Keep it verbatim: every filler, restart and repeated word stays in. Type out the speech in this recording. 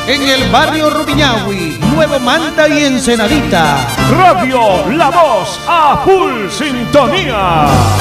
en el barrio Rumiñahui, Nuevo Manta y Ensenadita. Radio La Voz a full sintonía.